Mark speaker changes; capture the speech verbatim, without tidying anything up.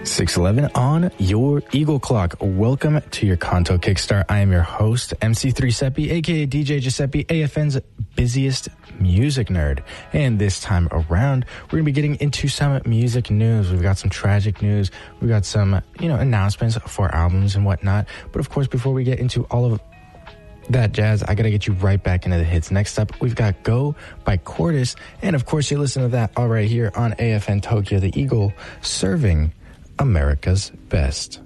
Speaker 1: six eleven on your Eagle Clock. Welcome to your Kanto Kickstart. I am your host, M C three Seppi, aka D J Giuseppe, A F N's busiest music nerd. And this time around, we're going to be getting into some music news. We've got some tragic news. We've got some, you know, announcements for albums and whatnot. But of course, before we get into all of that jazz, I gotta get you right back into the hits. Next up, we've got Go by Cordis. And of course, you listen to that all right here on A F N Tokyo, the Eagle, serving America's best.